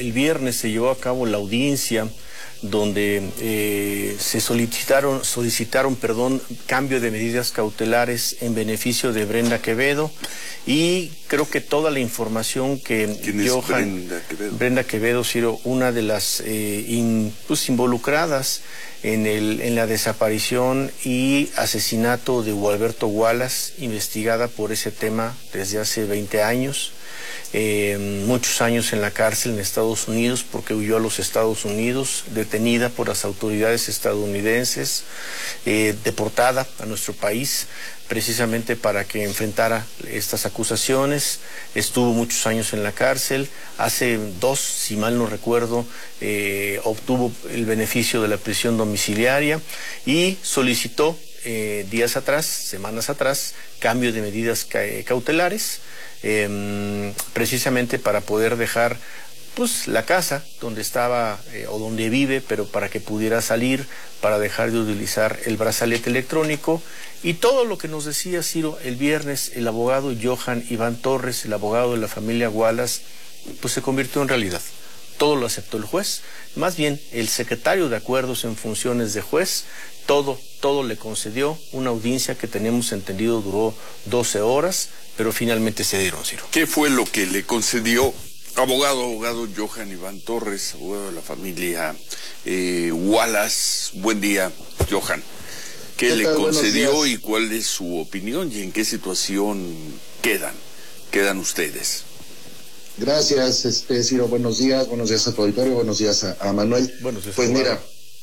el viernes se llevó a cabo la audiencia donde se solicitaron, cambio de medidas cautelares en beneficio de Brenda Quevedo, y creo que toda la información que ¿Quién es Brenda Quevedo, Ciro, una de las involucradas en la desaparición y asesinato de Gualberto Wallace, investigada por ese tema desde hace 20 años. Muchos años en la cárcel en Estados Unidos porque huyó a los Estados Unidos, detenida por las autoridades estadounidenses, deportada a nuestro país precisamente para que enfrentara estas acusaciones. Estuvo muchos años en la cárcel. Hace 2, si mal no recuerdo, obtuvo el beneficio de la prisión domiciliaria y solicitó semanas atrás, cambio de medidas cautelares, precisamente para poder dejar pues la casa donde estaba o donde vive, pero para que pudiera salir, para dejar de utilizar el brazalete electrónico. Y todo lo que nos decía Ciro el viernes, el abogado Johan Iván Torres, el abogado de la familia Wallace, pues se convirtió en realidad. Todo lo aceptó el juez, más bien el secretario de Acuerdos en funciones de juez, todo le concedió. Una audiencia que tenemos entendido duró 12 horas, pero finalmente se dieron, Ciro. ¿Qué fue lo que le concedió abogado Johan Iván Torres, abogado de la familia Wallace? Buen día, Johan. ¿Qué le concedió y cuál es su opinión y en qué situación quedan ustedes? Gracias, Ciro. Buenos días a tu auditorio, buenos días a Manuel. Pues mira,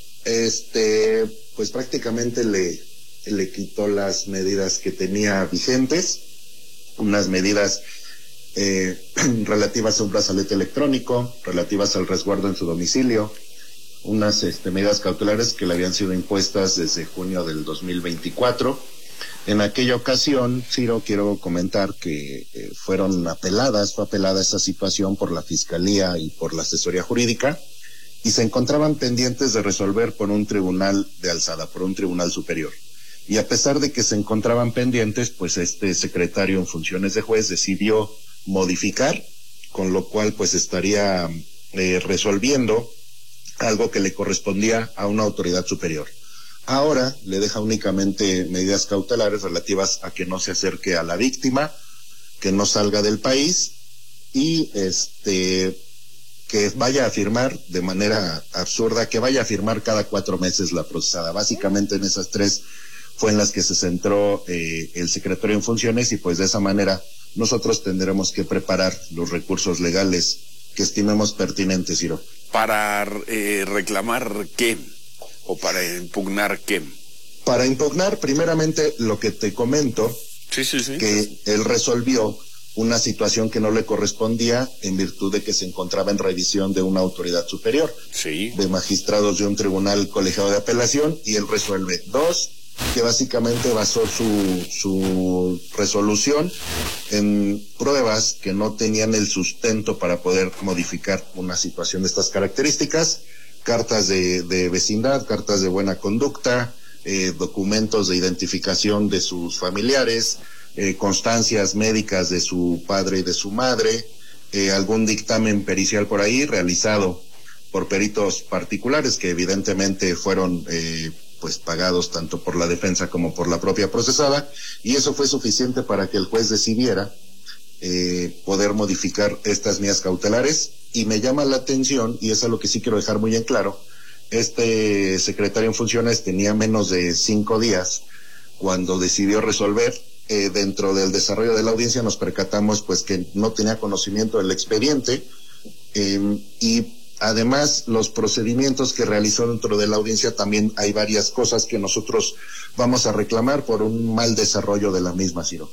pues prácticamente le quitó las medidas que tenía vigentes, unas medidas relativas a un brazalete electrónico, relativas al resguardo en su domicilio, unas medidas cautelares que le habían sido impuestas desde junio del 2024. En aquella ocasión, Ciro, quiero comentar que fue apelada esta situación por la Fiscalía y por la asesoría jurídica, y se encontraban pendientes de resolver por un tribunal de alzada, por un tribunal superior. Y a pesar de que se encontraban pendientes, pues este secretario en funciones de juez decidió modificar, con lo cual pues estaría resolviendo algo que le correspondía a una autoridad superior. Ahora le deja únicamente medidas cautelares relativas a que no se acerque a la víctima, que no salga del país y que vaya a firmar de manera absurda, que vaya a firmar cada 4 meses la procesada. Básicamente en esas 3 fue en las que se centró el secretario en funciones, y pues de esa manera nosotros tendremos que preparar los recursos legales que estimemos pertinentes, Ciro. ¿Para reclamar qué? ¿O para impugnar qué? Para impugnar, primeramente, lo que te comento, sí. que él resolvió una situación que no le correspondía en virtud de que se encontraba en revisión de una autoridad superior, sí, de magistrados de un tribunal colegiado de apelación, y él resuelve. 2, que básicamente basó su resolución en pruebas que no tenían el sustento para poder modificar una situación de estas características: cartas de vecindad, cartas de buena conducta, documentos de identificación de sus familiares, constancias médicas de su padre y de su madre, algún dictamen pericial por ahí realizado por peritos particulares que evidentemente fueron pues pagados tanto por la defensa como por la propia procesada, y eso fue suficiente para que el juez decidiera poder modificar estas medidas cautelares. Y me llama la atención, y es algo que sí quiero dejar muy en claro, este secretario en funciones tenía menos de 5 días cuando decidió resolver. Dentro del desarrollo de la audiencia nos percatamos pues que no tenía conocimiento del expediente, y además los procedimientos que realizó dentro de la audiencia, también hay varias cosas que nosotros vamos a reclamar por un mal desarrollo de la misma, Ciro.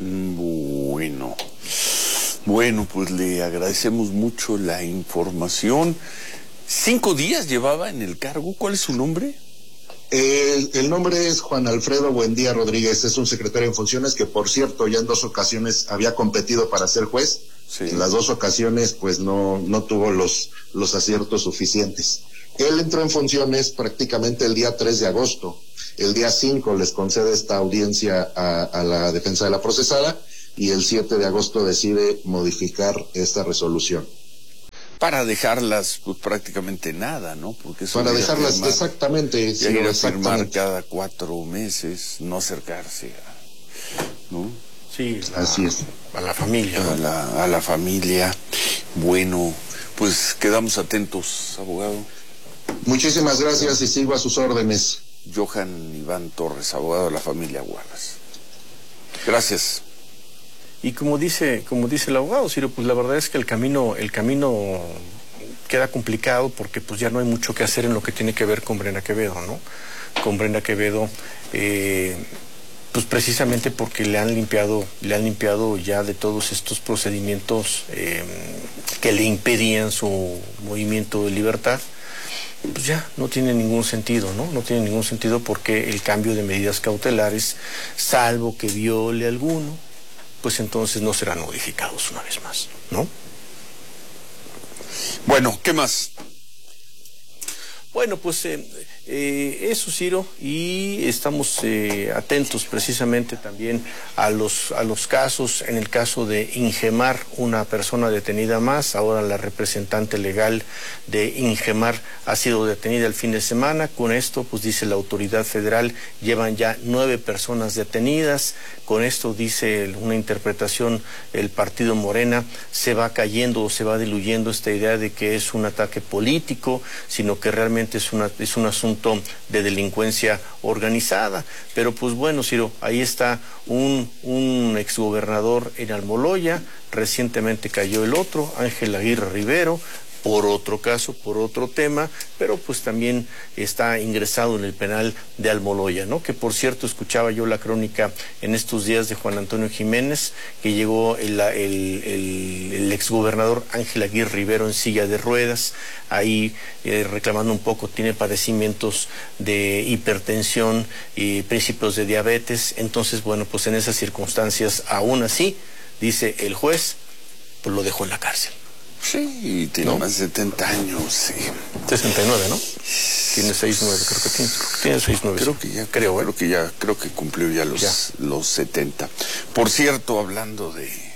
Bueno, pues le agradecemos mucho la información. 5 días llevaba en el cargo. ¿Cuál es su nombre? El nombre es Juan Alfredo Buendía Rodríguez. Es un secretario en funciones que, por cierto, ya en 2 ocasiones había competido para ser juez. Sí. En las 2 ocasiones pues no tuvo los aciertos suficientes. Él entró en funciones prácticamente el día 3 de agosto. El día 5 les concede esta audiencia a la defensa de la procesada, y el 7 de agosto decide modificar esta resolución. para dejarlas pues prácticamente nada, ¿no? Porque eso para dejarlas firmar, exactamente, ir a firmar cada 4 meses, no acercarse ¿no? Sí, así es. A la familia. A la familia. Bueno, pues quedamos atentos, abogado. Muchísimas gracias y sigo a sus órdenes. Johan Iván Torres, abogado de la familia Wallace. Gracias. Y como dice el abogado, Ciro, pues la verdad es que el camino queda complicado porque pues ya no hay mucho que hacer en lo que tiene que ver con Brenda Quevedo, ¿no? Con Brenda Quevedo, pues precisamente porque le han limpiado ya de todos estos procedimientos que le impedían su movimiento de libertad. Pues ya no tiene ningún sentido, ¿no? No tiene ningún sentido porque el cambio de medidas cautelares, salvo que viole alguno, pues entonces no serán modificados una vez más, ¿no? Bueno, ¿qué más? Bueno, pues eso, Ciro, y estamos atentos precisamente también a los casos. En el caso de Ingemar, una persona detenida más, ahora la representante legal de Ingemar ha sido detenida el fin de semana. Con esto, pues dice la autoridad federal, llevan ya 9 personas detenidas. Con esto, dice una interpretación, el partido Morena se va cayendo o se va diluyendo esta idea de que es un ataque político, sino que realmente es un asunto de delincuencia organizada. Pero pues bueno, Ciro, ahí está un exgobernador en Almoloya, recientemente cayó el otro, Ángel Aguirre Rivero, por otro caso, por otro tema, pero pues también está ingresado en el penal de Almoloya, ¿no? Que por cierto, escuchaba yo la crónica en estos días de Juan Antonio Jiménez, que llegó el exgobernador Ángel Aguirre Rivero en silla de ruedas, ahí reclamando un poco, tiene padecimientos de hipertensión y principios de diabetes. Entonces, bueno, pues en esas circunstancias, aún así, dice el juez, pues lo dejó en la cárcel. Sí, tiene más de 70 años, sí. 69, ¿no? Tiene 69, creo que tiene 69. Creo que cumplió ya los 70. Por cierto, hablando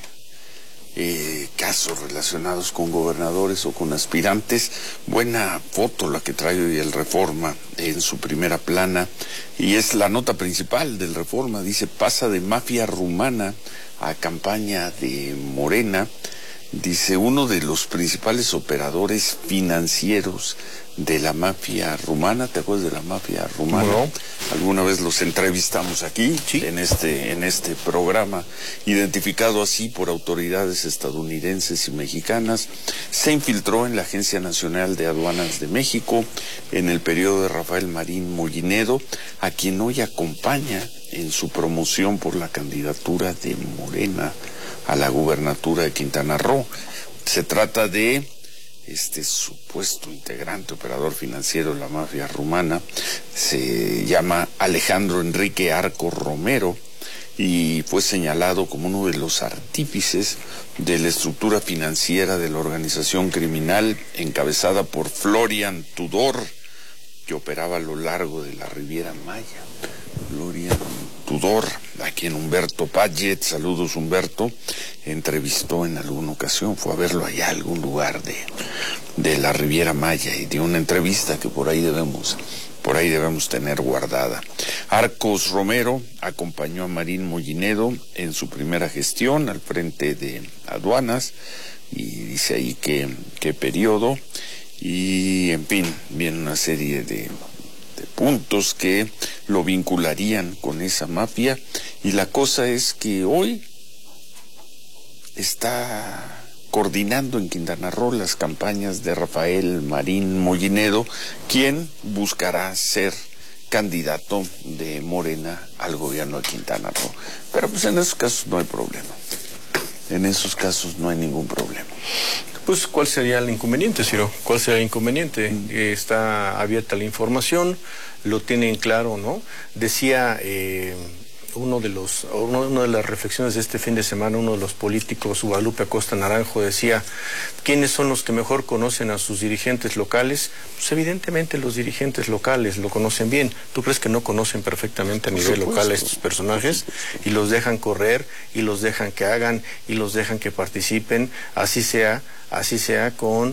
de casos relacionados con gobernadores o con aspirantes, buena foto la que trae hoy el Reforma en su primera plana, y es la nota principal del Reforma. Dice, pasa de mafia rumana a campaña de Morena. Dice, uno de los principales operadores financieros de la mafia rumana. ¿Te acuerdas de la mafia rumana? No. Alguna vez los entrevistamos aquí, sí, en este programa, identificado así por autoridades estadounidenses y mexicanas. Se infiltró en la Agencia Nacional de Aduanas de México en el periodo de Rafael Marín Mollinedo, a quien hoy acompaña en su promoción por la candidatura de Morena a la gubernatura de Quintana Roo. Se trata de este supuesto integrante, operador financiero de la mafia rumana. Se llama Alejandro Enrique Arco Romero y fue señalado como uno de los artífices de la estructura financiera de la organización criminal encabezada por Florian Tudor, que operaba a lo largo de la Riviera Maya. Florian Tudor, a quien Humberto Payet, saludos Humberto, entrevistó en alguna ocasión, fue a verlo allá a algún lugar de la Riviera Maya y dio una entrevista que por ahí debemos tener guardada. Arcos Romero acompañó a Marín Mollinedo en su primera gestión al frente de aduanas, y dice ahí qué periodo, y en fin, viene una serie de puntos que lo vincularían con esa mafia, y la cosa es que hoy está coordinando en Quintana Roo las campañas de Rafael Marín Mollinedo, quien buscará ser candidato de Morena al gobierno de Quintana Roo. Pero pues en esos casos no hay problema. En esos casos no hay ningún problema. Pues, ¿cuál sería el inconveniente, Ciro? ¿Cuál sería el inconveniente? Está abierta la información, lo tienen claro, ¿no? Decía una de las reflexiones de este fin de semana, uno de los políticos, Guadalupe Acosta Naranjo, decía, ¿quiénes son los que mejor conocen a sus dirigentes locales? Pues evidentemente los dirigentes locales lo conocen bien. ¿Tú crees que no conocen perfectamente a nivel local a estos personajes? Y los dejan correr, y los dejan que hagan, y los dejan que participen, así sea con